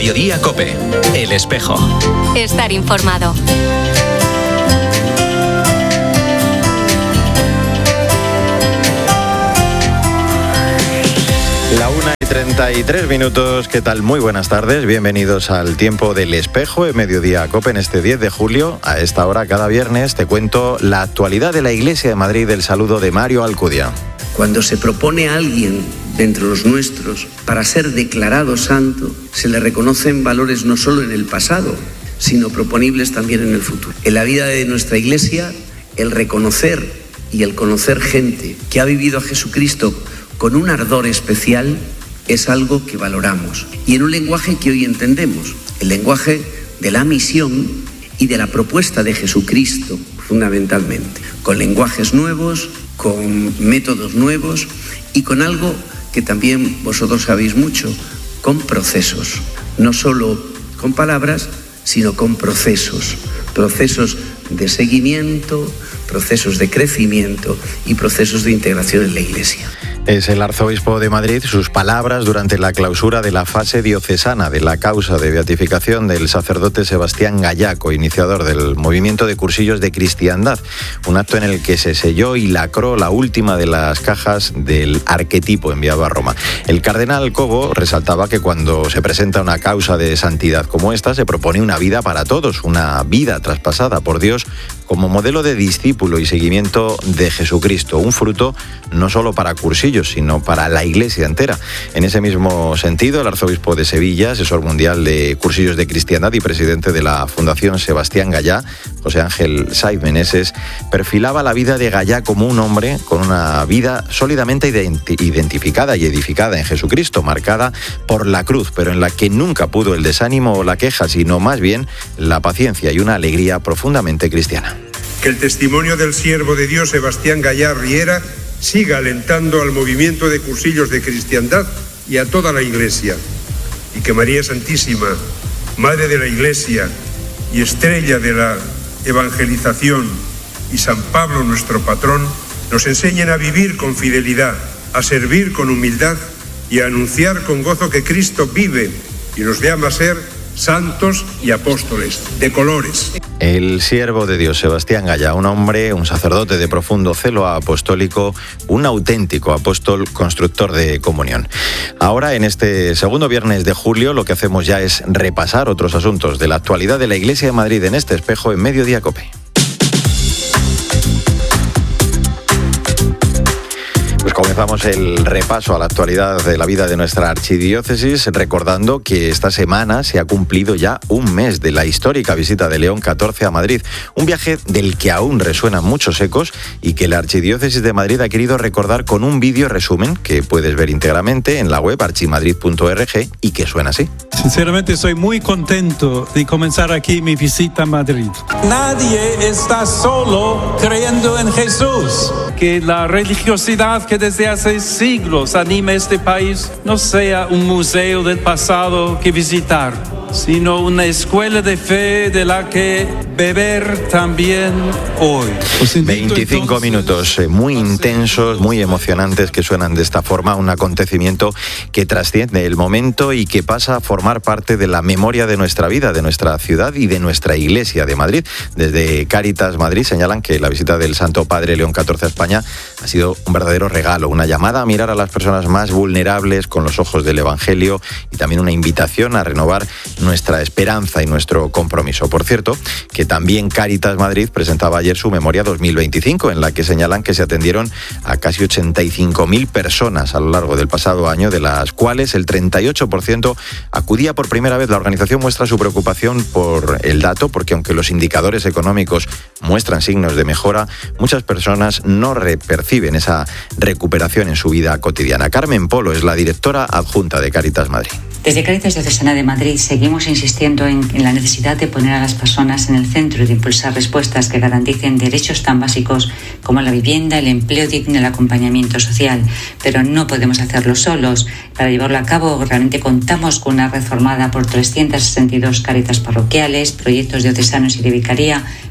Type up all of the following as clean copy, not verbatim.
Mediodía COPE. El Espejo. Estar informado. La 1:33. ¿Qué tal? Muy buenas tardes. Bienvenidos al Tiempo del Espejo en Mediodía COPE en este 10 de julio. A esta hora, cada viernes, te cuento la actualidad de la Iglesia de Madrid. El saludo de Mario Alcudia. Cuando se propone a alguien de entre los nuestros para ser declarado santo, se le reconocen valores no solo en el pasado, sino proponibles también en el futuro. En la vida de nuestra Iglesia, el reconocer y el conocer gente que ha vivido a Jesucristo con un ardor especial es algo que valoramos. Y en un lenguaje que hoy entendemos, el lenguaje de la misión y de la propuesta de Jesucristo, fundamentalmente, con lenguajes nuevos, con métodos nuevos y con algo que también vosotros sabéis mucho, con procesos. No solo con palabras, sino con procesos. Procesos de seguimiento, procesos de crecimiento y procesos de integración en la Iglesia. Es el arzobispo de Madrid sus palabras durante la clausura de la fase diocesana de la causa de beatificación del sacerdote Sebastián Gallaco, iniciador del movimiento de cursillos de cristiandad, un acto en el que se selló y lacró la última de las cajas del arquetipo enviado a Roma. El cardenal Cobo resaltaba que cuando se presenta una causa de santidad como esta, se propone una vida para todos, una vida traspasada por Dios como modelo de discípulo y seguimiento de Jesucristo, un fruto no solo para cursillos, sino para la Iglesia entera. En ese mismo sentido, el arzobispo de Sevilla, asesor mundial de cursillos de cristiandad y presidente de la Fundación Sebastián Gallá, José Ángel Saiz Meneses, perfilaba la vida de Gallá como un hombre con una vida sólidamente identificada y edificada en Jesucristo, marcada por la cruz, pero en la que nunca pudo el desánimo o la queja, sino más bien la paciencia y una alegría profundamente cristiana. Que el testimonio del siervo de Dios Sebastián Gallá Riera siga alentando al movimiento de cursillos de cristiandad y a toda la Iglesia. Y que María Santísima, Madre de la Iglesia y estrella de la evangelización, y San Pablo, nuestro patrón, nos enseñen a vivir con fidelidad, a servir con humildad y a anunciar con gozo que Cristo vive y nos llama a ser santos y apóstoles de colores. El siervo de Dios, Sebastián Gallá, un hombre, un sacerdote de profundo celo apostólico, un auténtico apóstol constructor de comunión. Ahora, en este segundo viernes de julio, lo que hacemos ya es repasar otros asuntos de la actualidad de la Iglesia de Madrid en este espejo en Mediodía COPE. Pues comenzamos el repaso a la actualidad de la vida de nuestra archidiócesis, recordando que esta semana se ha cumplido ya un mes de la histórica visita de León XIV a Madrid, un viaje del que aún resuenan muchos ecos y que la archidiócesis de Madrid ha querido recordar con un vídeo resumen que puedes ver íntegramente en la web archimadrid.org y que suena así. Sinceramente estoy muy contento de comenzar aquí mi visita a Madrid. Nadie está solo creyendo en Jesús. Que la religiosidad que desde hace siglos anima este país no sea un museo del pasado que visitar, sino una escuela de fe de la que beber también hoy. 25 minutos muy intensos, muy emocionantes, que suenan de esta forma, un acontecimiento que trasciende el momento y que pasa a formar parte de la memoria de nuestra vida, de nuestra ciudad y de nuestra Iglesia de Madrid. Desde Cáritas Madrid señalan que la visita del Santo Padre León XIV a España ha sido un verdadero regalo, una llamada a mirar a las personas más vulnerables con los ojos del Evangelio y también una invitación a renovar nuestra esperanza y nuestro compromiso. Por cierto, que también Cáritas Madrid presentaba ayer su memoria 2025, en la que señalan que se atendieron a casi 85.000 personas a lo largo del pasado año, de las cuales el 38% acudía por primera vez. La organización muestra su preocupación por el dato, porque aunque los indicadores económicos muestran signos de mejora, muchas personas no perciben esa recuperación en su vida cotidiana. Carmen Polo es la directora adjunta de Cáritas Madrid. Desde Cáritas Diocesana de Madrid seguimos insistiendo en la necesidad de poner a las personas en el centro y de impulsar respuestas que garanticen derechos tan básicos como la vivienda, el empleo digno y el acompañamiento social. Pero no podemos hacerlo solos. Para llevarlo a cabo realmente contamos con una red formada por 362 Cáritas parroquiales, proyectos diocesanos y de vicaría,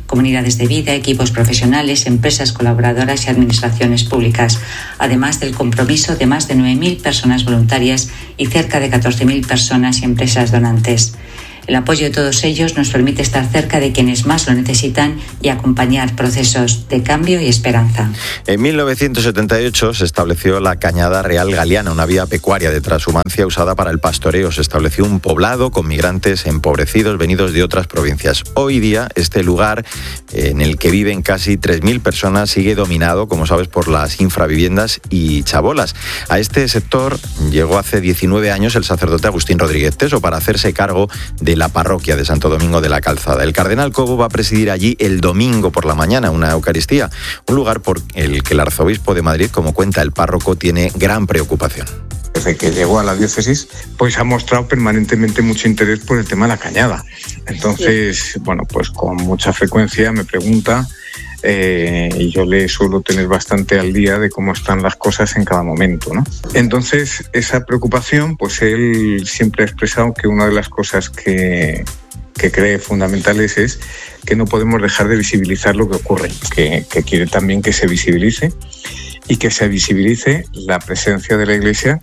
comunidades de vida, equipos profesionales, empresas colaboradoras y administraciones públicas, además del compromiso de más de 9.000 personas voluntarias y cerca de 14.000 personas y empresas donantes. El apoyo de todos ellos nos permite estar cerca de quienes más lo necesitan y acompañar procesos de cambio y esperanza. En 1978 se estableció la Cañada Real Galiana, una vía pecuaria de transhumancia usada para el pastoreo. Se estableció un poblado con migrantes empobrecidos venidos de otras provincias. Hoy día este lugar, en el que viven casi 3.000 personas, sigue dominado, como sabes, por las infraviviendas y chabolas. A este sector llegó hace 19 años el sacerdote Agustín Rodríguez Teso para hacerse cargo de la parroquia de Santo Domingo de la Calzada. El cardenal Cobo va a presidir allí el domingo por la mañana una Eucaristía, un lugar por el que el arzobispo de Madrid, como cuenta el párroco, tiene gran preocupación. Desde que llegó a la diócesis, pues ha mostrado permanentemente mucho interés por el tema de la cañada. Entonces, bueno, pues con mucha frecuencia me pregunta y yo le suelo tener bastante al día de cómo están las cosas en cada momento, ¿no? Entonces, esa preocupación, pues él siempre ha expresado que una de las cosas que cree fundamentales es que no podemos dejar de visibilizar lo que ocurre, que quiere también que se visibilice y que se visibilice la presencia de la Iglesia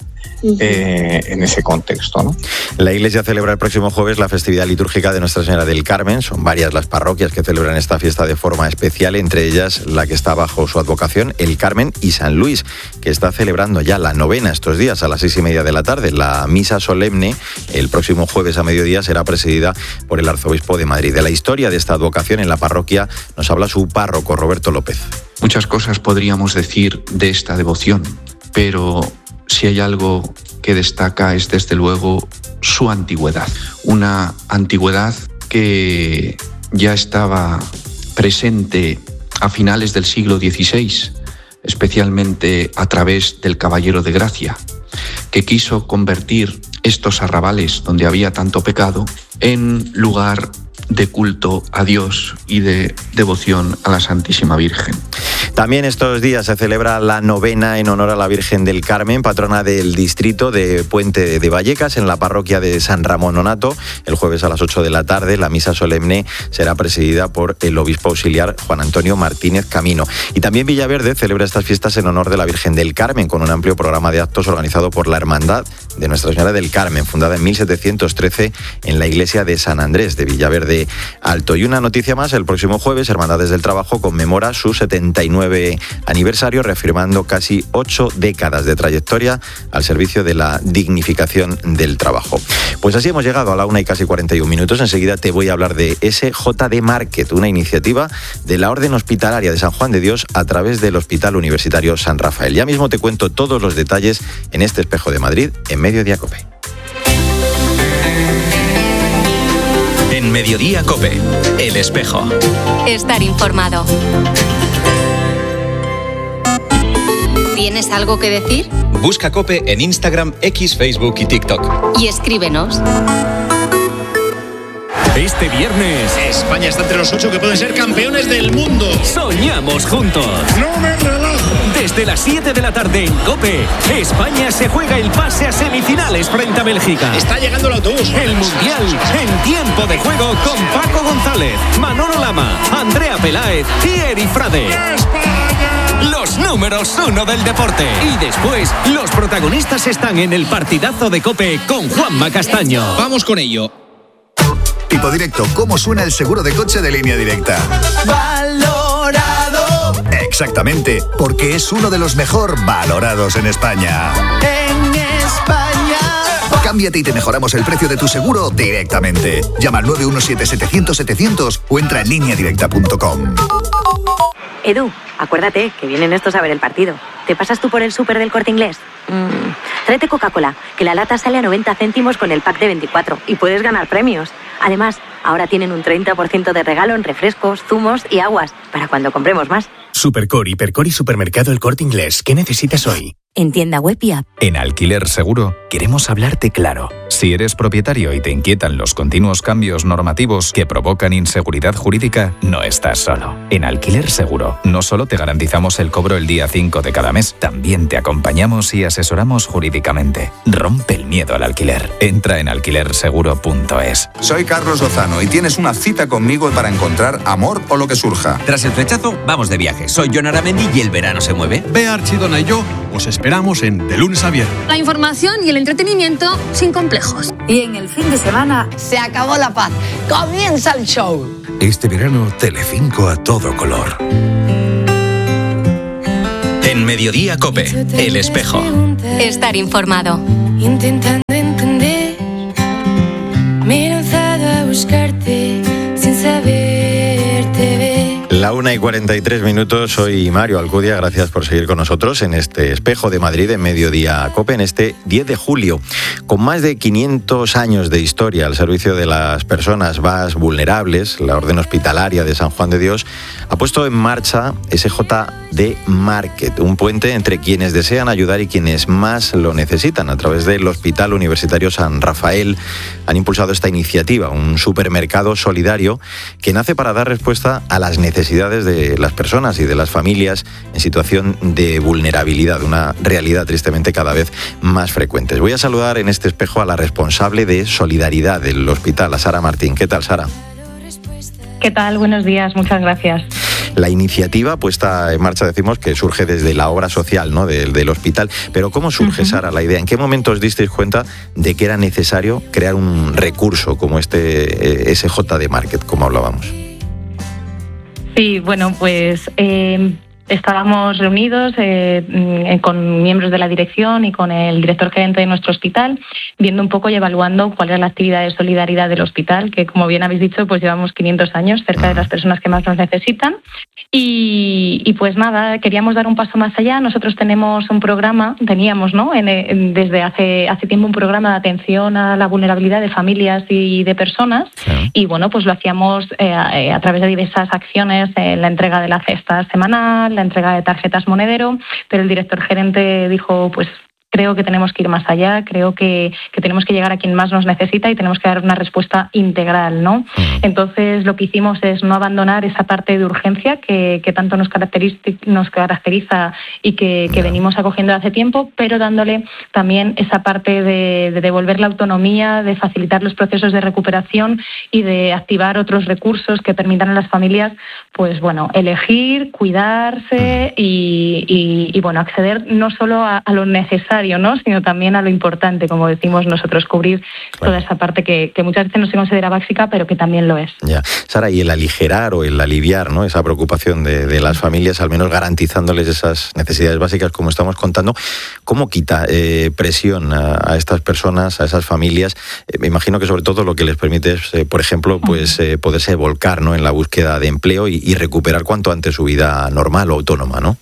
en ese contexto, ¿no? La Iglesia celebra el próximo jueves la festividad litúrgica de Nuestra Señora del Carmen. Son varias las parroquias que celebran esta fiesta de forma especial, entre ellas la que está bajo su advocación, el Carmen y San Luis, que está celebrando ya la novena estos días a las 6:30 de la tarde. La misa solemne el próximo jueves a mediodía será presidida por el arzobispo de Madrid. De la historia de esta advocación en la parroquia nos habla su párroco, Roberto López. Muchas cosas podríamos decir de esta devoción, pero si hay algo que destaca es desde luego su antigüedad. Una antigüedad que ya estaba presente a finales del siglo XVI, especialmente a través del Caballero de Gracia, que quiso convertir estos arrabales donde había tanto pecado en lugar de culto a Dios y de devoción a la Santísima Virgen. También estos días se celebra la novena en honor a la Virgen del Carmen, patrona del distrito de Puente de Vallecas, en la parroquia de San Ramón Nonato. El jueves a las 8 de la tarde la misa solemne será presidida por el obispo auxiliar Juan Antonio Martínez Camino. Y también Villaverde celebra estas fiestas en honor de la Virgen del Carmen, con un amplio programa de actos organizado por la Hermandad de Nuestra Señora del Carmen, fundada en 1713 en la iglesia de San Andrés de Villaverde Alto. Y una noticia más: el próximo jueves Hermandades del Trabajo conmemora su 79 aniversario, reafirmando casi 8 décadas de trayectoria al servicio de la dignificación del trabajo. Pues así hemos llegado a la 1:41. Enseguida te voy a hablar de SJD Market, una iniciativa de la Orden Hospitalaria de San Juan de Dios a través del Hospital Universitario San Rafael. Ya mismo te cuento todos los detalles en este Espejo de Madrid en Mediodía COPE. En Mediodía COPE, El Espejo. Estar informado. ¿Tienes algo que decir? Busca COPE en Instagram, X, Facebook y TikTok. Y escríbenos. Este viernes, España está entre los 8 que pueden ser campeones del mundo. Soñamos juntos. ¡No me relajo! Desde las 7 de la tarde en COPE, España se juega el pase a semifinales frente a Bélgica. Está llegando el autobús. El Mundial en tiempo de juego con Paco González, Manolo Lama, Andrea Peláez y Eri Frade. ¡España! Los números 1 del deporte. Y después, los protagonistas están en el partidazo de COPE con Juanma Castaño. Vamos con ello. Tipo Directo, ¿cómo suena el seguro de coche de Línea Directa? ¡Valorado! Exactamente, porque es uno de los mejor valorados en España. ¡En España! Cámbiate y te mejoramos el precio de tu seguro directamente. Llama al 917-700-700 o entra en lineadirecta.com. Edu, acuérdate que vienen estos a ver el partido. ¿Te pasas tú por el súper del Corte Inglés? Tráete Coca-Cola, que la lata sale a 90 céntimos con el pack de 24 y puedes ganar premios. Además, ahora tienen un 30% de regalo en refrescos, zumos y aguas, para cuando compremos más. Supercor, Hipercor y Supermercado El Corte Inglés. ¿Qué necesitas hoy? En tienda web y app. En Alquiler Seguro queremos hablarte claro. Si eres propietario y te inquietan los continuos cambios normativos que provocan inseguridad jurídica, no estás solo. En Alquiler Seguro, no solo te garantizamos el cobro el día 5 de cada mes, también te acompañamos y asesoramos jurídicamente. Rompe el miedo al alquiler. Entra en alquilerseguro.es. Soy Carlos Lozano y tienes una cita conmigo para encontrar amor o lo que surja. Tras el flechazo, vamos de viaje. Soy Jon Aramendi y el verano se mueve. Bea Archidona y yo os esperamos en De Lunes a Viernes. La información y el entretenimiento sin complejos. Y en el fin de semana se acabó la paz. Comienza el show. Este verano, Telecinco a todo color. En Mediodía COPE, El Espejo. Estar informado. Intentando entender, me he lanzado a buscarte sin saberte ver. La 1:43, soy Mario Alcudia, gracias por seguir con nosotros en este Espejo de Madrid en Mediodía COPE, en este 10 de julio. Con más de 500 años de historia al servicio de las personas más vulnerables, la Orden Hospitalaria de San Juan de Dios ha puesto en marcha SJD Market, un puente entre quienes desean ayudar y quienes más lo necesitan. A través del Hospital Universitario San Rafael han impulsado esta iniciativa, un supermercado solidario que nace para dar respuesta a las necesidades de las personas y de las familias en situación de vulnerabilidad, una realidad tristemente cada vez más frecuente. Voy a saludar en este espejo a la responsable de Solidaridad del hospital, a Sara Martín. ¿Qué tal, Sara? ¿Qué tal? Buenos días, muchas gracias. La iniciativa puesta en marcha, decimos que surge desde la obra social, ¿no?, del hospital. Pero ¿cómo surge, Sara, la idea? ¿En qué momento os disteis cuenta de que era necesario crear un recurso como este SJD Market, como hablábamos? Sí, bueno, pues estábamos reunidos con miembros de la dirección y con el director gerente de nuestro hospital, viendo un poco y evaluando cuál era la actividad de solidaridad del hospital, que como bien habéis dicho, pues llevamos 500 años cerca de las personas que más nos necesitan. Y pues nada, queríamos dar un paso más allá. Nosotros teníamos, ¿no?, desde hace tiempo un programa de atención a la vulnerabilidad de familias y de personas. Sí. Y bueno, pues lo hacíamos a través de diversas acciones, la entrega de la cesta semanal, la entrega de tarjetas monedero, pero el director gerente dijo, pues creo que tenemos que ir más allá, creo que tenemos que llegar a quien más nos necesita y tenemos que dar una respuesta integral, ¿no? Entonces lo que hicimos es no abandonar esa parte de urgencia que tanto nos caracteriza y que venimos acogiendo hace tiempo, pero dándole también esa parte de devolver la autonomía, de facilitar los procesos de recuperación y de activar otros recursos que permitan a las familias, pues bueno, elegir, cuidarse y bueno, acceder no solo a lo necesario, ¿no?, sino también a lo importante, como decimos nosotros, cubrir toda esa parte que muchas veces no se considera básica, pero que también lo es. Ya. Sara, y el aligerar o el aliviar, ¿no?, esa preocupación de las familias, al menos garantizándoles esas necesidades básicas, como estamos contando, ¿cómo quita presión a estas personas, a esas familias? Me imagino que sobre todo lo que les permite es, por ejemplo, pues poderse volcar, ¿no?, en la búsqueda de empleo y recuperar cuanto antes su vida normal o autónoma, ¿no?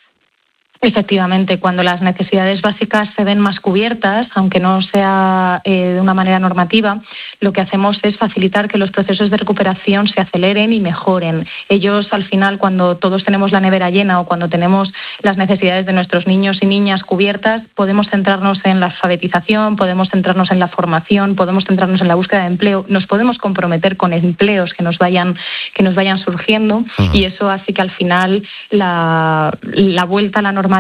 Efectivamente, cuando las necesidades básicas se ven más cubiertas, aunque no sea de una manera normativa, lo que hacemos es facilitar que los procesos de recuperación se aceleren y mejoren. Ellos, al final, cuando todos tenemos la nevera llena o cuando tenemos las necesidades de nuestros niños y niñas cubiertas, podemos centrarnos en la alfabetización, podemos centrarnos en la formación, podemos centrarnos en la búsqueda de empleo, nos podemos comprometer con empleos que nos vayan surgiendo, y eso hace que al final la vuelta a la normalidad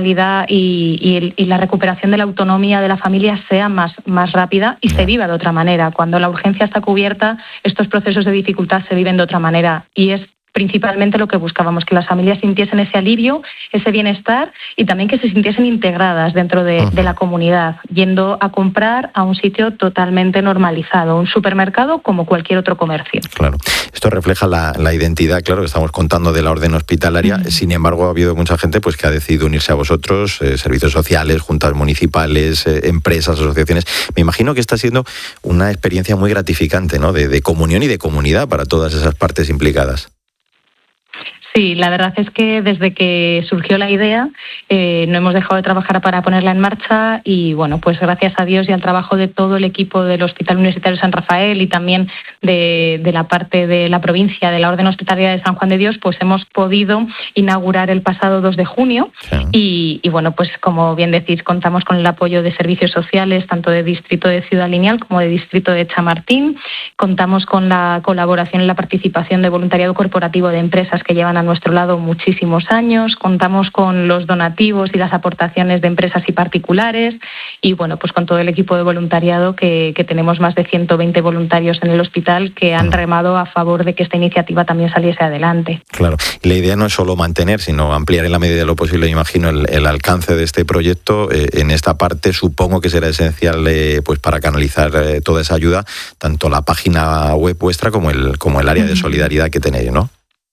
y la recuperación de la autonomía de la familia sea más rápida y se viva de otra manera. Cuando la urgencia está cubierta, estos procesos de dificultad se viven de otra manera, y es principalmente lo que buscábamos, que las familias sintiesen ese alivio, ese bienestar, y también que se sintiesen integradas dentro de la comunidad, yendo a comprar a un sitio totalmente normalizado, un supermercado como cualquier otro comercio. Claro, esto refleja la identidad, claro, que estamos contando de la Orden Hospitalaria. Sin embargo, ha habido mucha gente pues que ha decidido unirse a vosotros, servicios sociales, juntas municipales, empresas, asociaciones. Me imagino que está siendo una experiencia muy gratificante, ¿no?, de comunión y de comunidad para todas esas partes implicadas. Sí, la verdad es que desde que surgió la idea no hemos dejado de trabajar para ponerla en marcha y bueno, pues gracias a Dios y al trabajo de todo el equipo del Hospital Universitario San Rafael y también de la parte de la provincia de la Orden Hospitalaria de San Juan de Dios, pues hemos podido inaugurar el pasado 2 de junio y bueno, pues como bien decís, contamos con el apoyo de servicios sociales tanto de Distrito de Ciudad Lineal como de Distrito de Chamartín, contamos con la colaboración y la participación de voluntariado corporativo de empresas que llevan a nuestro lado muchísimos años, contamos con los donativos y las aportaciones de empresas y particulares y bueno, pues con todo el equipo de voluntariado que tenemos más de 120 voluntarios en el hospital que han remado a favor de que esta iniciativa también saliese adelante. Claro, y la idea no es solo mantener, sino ampliar en la medida de lo posible, imagino, el alcance de este proyecto. En esta parte supongo que será esencial pues para canalizar toda esa ayuda, tanto la página web vuestra como el área de solidaridad que tenéis, ¿no?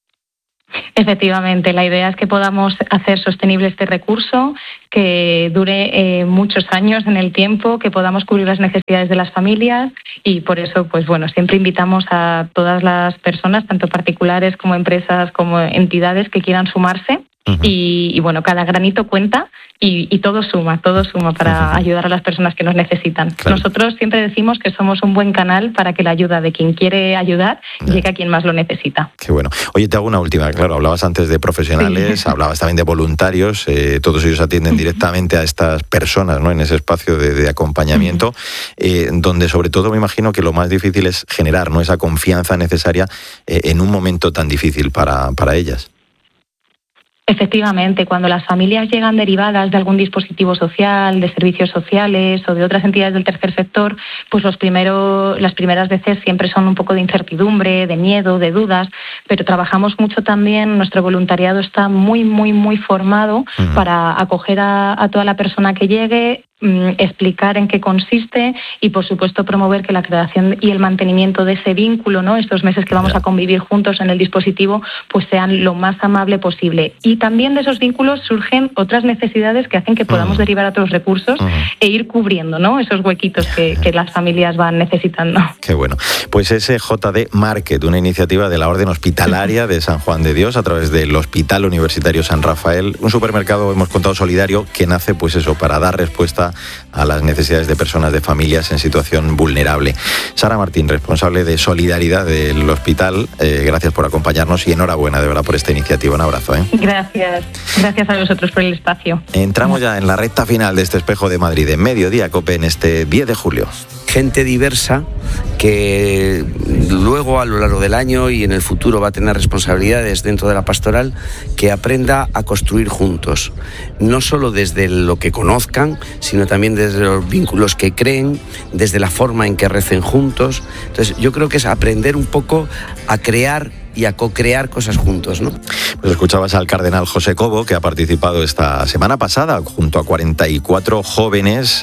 Efectivamente, la idea es que podamos hacer sostenible este recurso, que dure muchos años en el tiempo, que podamos cubrir las necesidades de las familias y por eso, pues bueno, siempre invitamos a todas las personas, tanto particulares como empresas, como entidades que quieran sumarse. Y bueno, cada granito cuenta y todo suma para ayudar a las personas que nos necesitan. Claro. Nosotros siempre decimos que somos un buen canal para que la ayuda de quien quiere ayudar llegue a quien más lo necesita. Qué bueno. Oye, te hago una última. Claro, hablabas antes de profesionales, hablabas también de voluntarios, todos ellos atienden directamente a estas personas, ¿no? En ese espacio de acompañamiento, donde sobre todo me imagino que lo más difícil es generar, ¿no?, esa confianza necesaria en un momento tan difícil para ellas. Efectivamente, cuando las familias llegan derivadas de algún dispositivo social, de servicios sociales o de otras entidades del tercer sector, pues las primeras veces siempre son un poco de incertidumbre, de miedo, de dudas, pero trabajamos mucho también, nuestro voluntariado está muy, muy, muy formado para acoger a toda la persona que llegue, explicar en qué consiste y, por supuesto, promover que la creación y el mantenimiento de ese vínculo, ¿no?, estos meses que vamos a convivir juntos en el dispositivo, pues sean lo más amable posible. Y también de esos vínculos surgen otras necesidades que hacen que podamos derivar a otros recursos e ir cubriendo, ¿no?, esos huequitos que las familias van necesitando. Qué bueno. Pues ese JD Market, una iniciativa de la Orden Hospitalaria de San Juan de Dios a través del Hospital Universitario San Rafael, un supermercado, hemos contado, solidario, que nace pues eso, para dar respuesta a las necesidades de personas, de familias en situación vulnerable. Sara Martín, responsable de Solidaridad del hospital, gracias por acompañarnos y enhorabuena de verdad por esta iniciativa. Un abrazo. Gracias a vosotros por el espacio. Entramos ya en la recta final de este Espejo de Madrid, en Mediodía COPE, en este 10 de julio. Gente diversa que luego a lo largo del año y en el futuro va a tener responsabilidades dentro de la pastoral, que aprenda a construir juntos, no solo desde lo que conozcan, sino también desde los vínculos que creen, desde la forma en que recen juntos. Entonces yo creo que es aprender un poco a crear y a co-crear cosas juntos, ¿no? Pues escuchabas al cardenal José Cobo, que ha participado esta semana pasada junto a 44 jóvenes,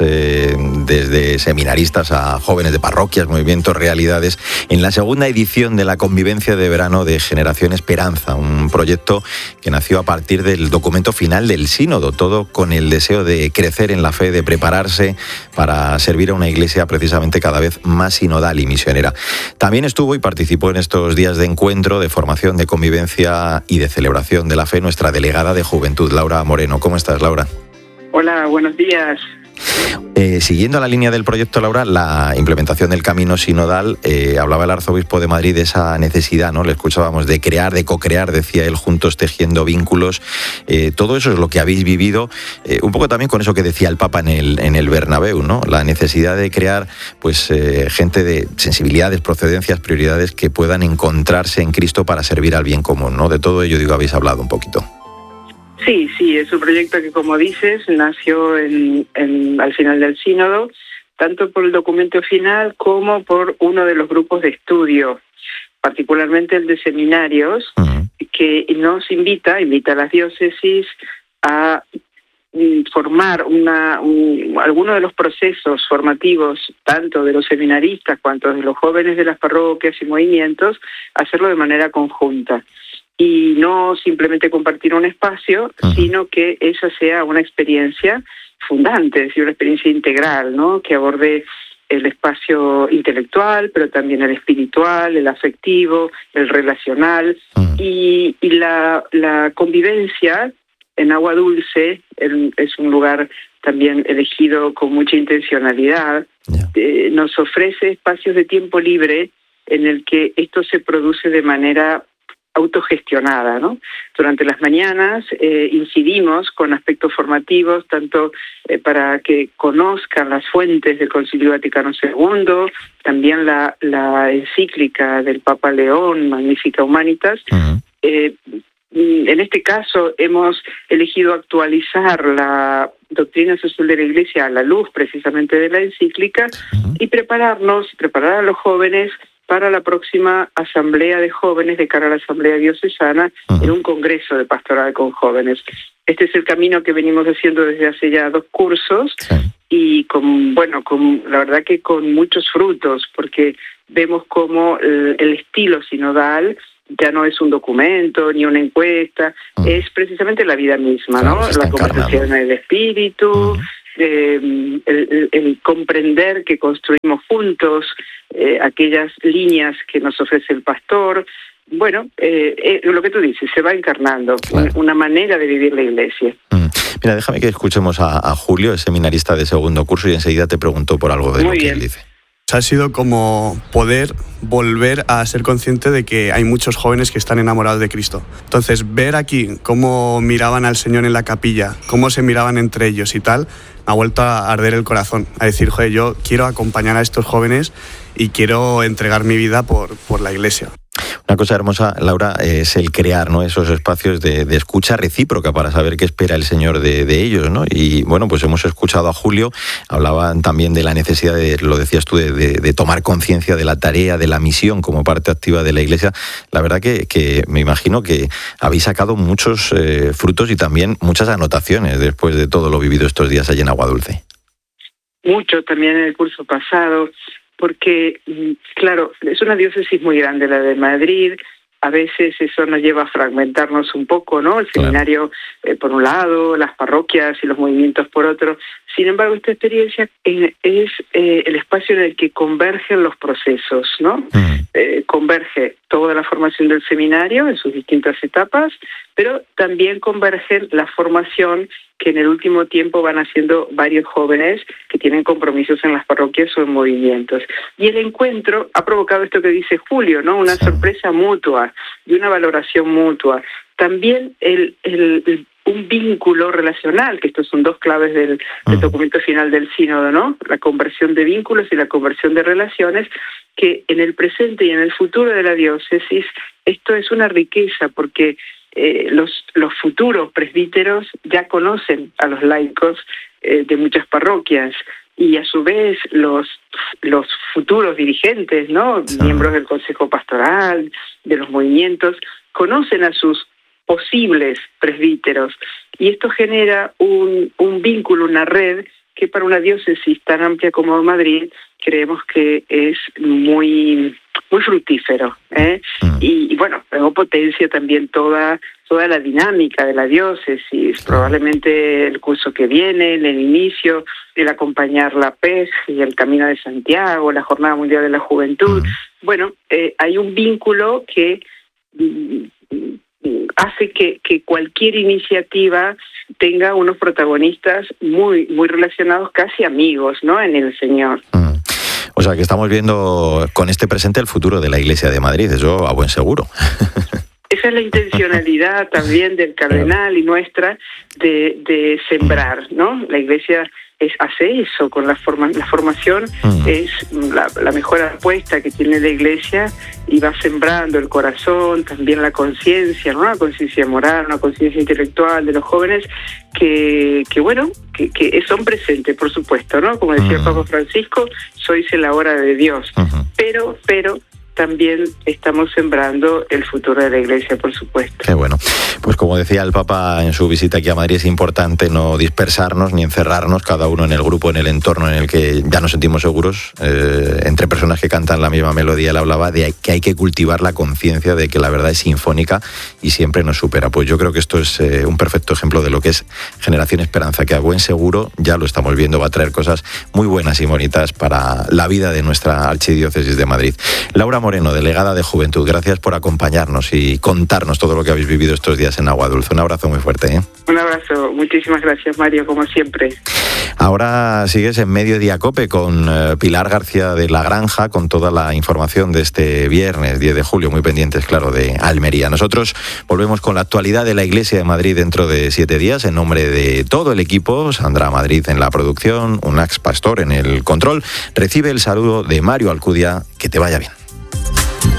desde seminaristas a jóvenes de parroquias, movimientos, realidades, en la segunda edición de la convivencia de verano de Generación Esperanza, un proyecto que nació a partir del documento final del sínodo, todo con el deseo de crecer en la fe, de prepararse para servir a una iglesia precisamente cada vez más sinodal y misionera. También estuvo y participó en estos días de encuentro, de formación, de convivencia y de celebración de la fe, nuestra delegada de Juventud, Laura Moreno. ¿Cómo estás, Laura? Hola, buenos días. Siguiendo la línea del proyecto, Laura, la implementación del camino sinodal, hablaba el arzobispo de Madrid de esa necesidad, ¿no? Le escuchábamos de crear, de co-crear, decía él, juntos tejiendo vínculos. Todo eso es lo que habéis vivido, un poco también con eso que decía el Papa en el Bernabéu, ¿no? La necesidad de crear pues gente de sensibilidades, procedencias, prioridades que puedan encontrarse en Cristo para servir al bien común, ¿no? De todo ello, digo, habéis hablado un poquito. Sí, es un proyecto que, como dices, nació al final del sínodo, tanto por el documento final como por uno de los grupos de estudio, particularmente el de seminarios, que nos invita a las diócesis a formar alguno de los procesos formativos, tanto de los seminaristas cuanto de los jóvenes de las parroquias y movimientos, hacerlo de manera conjunta. Y no simplemente compartir un espacio, sino que esa sea una experiencia fundante, es decir, una experiencia integral, ¿no?, que aborde el espacio intelectual, pero también el espiritual, el afectivo, el relacional, y la convivencia en Agua Dulce es un lugar también elegido con mucha intencionalidad. Nos ofrece espacios de tiempo libre en el que esto se produce de manera autogestionada, ¿no? Durante las mañanas incidimos con aspectos formativos, tanto para que conozcan las fuentes del Concilio Vaticano II, también la encíclica del Papa León, Magnificat Humanitas. En este caso hemos elegido actualizar la doctrina social de la Iglesia a la luz precisamente de la encíclica y preparar a los jóvenes para la próxima asamblea de jóvenes de cara a la asamblea diocesana en un congreso de pastoral con jóvenes. Este es el camino que venimos haciendo desde hace ya 2 cursos y la verdad que con muchos frutos, porque vemos cómo el estilo sinodal ya no es un documento ni una encuesta, es precisamente la vida misma, ¿no? La conversación en el espíritu, el comprender que construimos juntos aquellas líneas que nos ofrece el pastor. Bueno, lo que tú dices, se va encarnando una manera de vivir la Iglesia. Mira, déjame que escuchemos a Julio, el seminarista de 2º curso, y enseguida te pregunto por algo de lo que él dice. Ha sido como poder volver a ser consciente de que hay muchos jóvenes que están enamorados de Cristo. Entonces, ver aquí cómo miraban al Señor en la capilla, cómo se miraban entre ellos y tal, me ha vuelto a arder el corazón, a decir, joder, yo quiero acompañar a estos jóvenes y quiero entregar mi vida por la Iglesia. Una cosa hermosa, Laura, es el crear, ¿no?, esos espacios de escucha recíproca para saber qué espera el Señor de ellos, ¿no? Y bueno, pues hemos escuchado a Julio, hablaban también de la necesidad lo decías tú, de tomar conciencia de la tarea, de la misión como parte activa de la Iglesia. La verdad que me imagino que habéis sacado muchos frutos y también muchas anotaciones después de todo lo vivido estos días allí en Agua Dulce. Mucho también en el curso pasado, porque, claro, es una diócesis muy grande la de Madrid. A veces eso nos lleva a fragmentarnos un poco, ¿no? El seminario por un lado, las parroquias y los movimientos por otro. Sin embargo, esta experiencia es el espacio en el que convergen los procesos, ¿no? Converge toda la formación del seminario en sus distintas etapas, pero también converge la formación que en el último tiempo van haciendo varios jóvenes que tienen compromisos en las parroquias o en movimientos. Y el encuentro ha provocado esto que dice Julio, ¿no? Una sorpresa mutua y una valoración mutua. También un vínculo relacional, que estos son 2 claves del documento final del sínodo, ¿no? La conversión de vínculos y la conversión de relaciones, que en el presente y en el futuro de la diócesis esto es una riqueza, porque los futuros presbíteros ya conocen a los laicos de muchas parroquias, y a su vez los futuros dirigentes, ¿no?, miembros del Consejo Pastoral, de los movimientos, conocen a sus posibles presbíteros, y esto genera un vínculo, una red que para una diócesis tan amplia como Madrid creemos que es muy fructífero, y bueno, luego potencia también toda la dinámica de la diócesis, probablemente el curso que viene, el inicio, el acompañar la PEG y el Camino de Santiago, la Jornada Mundial de la Juventud. Bueno, hay un vínculo que hace que cualquier iniciativa tenga unos protagonistas muy relacionados, casi amigos, ¿no?, en el Señor. O sea, que estamos viendo con este presente el futuro de la Iglesia de Madrid, eso a buen seguro. Esa es la intencionalidad también del cardenal y nuestra de sembrar, ¿no? La Iglesia hace eso con la formación, es la mejor apuesta que tiene la Iglesia, y va sembrando el corazón, también la conciencia, ¿no? La conciencia moral, una conciencia intelectual de los jóvenes que son presentes, por supuesto, ¿no? Como decía el Papa Francisco, sois en la hora de Dios, pero también estamos sembrando el futuro de la Iglesia, por supuesto. Qué bueno. Pues como decía el Papa en su visita aquí a Madrid, es importante no dispersarnos ni encerrarnos, cada uno en el grupo, en el entorno en el que ya nos sentimos seguros, entre personas que cantan la misma melodía. Él hablaba de que hay que cultivar la conciencia de que la verdad es sinfónica y siempre nos supera. Pues yo creo que esto es un perfecto ejemplo de lo que es Generación Esperanza, que a buen seguro, ya lo estamos viendo, va a traer cosas muy buenas y bonitas para la vida de nuestra Archidiócesis de Madrid. Laura Moreno, delegada de Juventud, gracias por acompañarnos y contarnos todo lo que habéis vivido estos días en Agua Dulce. Un abrazo muy fuerte, ¿eh? Un abrazo, muchísimas gracias, Mario, como siempre. Ahora sigues en Mediodía COPE con Pilar García de la Granja, con toda la información de este viernes 10 de julio, muy pendientes, claro, de Almería. Nosotros volvemos con la actualidad de la Iglesia de Madrid dentro de 7 días. En nombre de todo el equipo, Sandra Madrid en la producción, Unax Pastor en el control, recibe el saludo de Mario Alcudia. Que te vaya bien.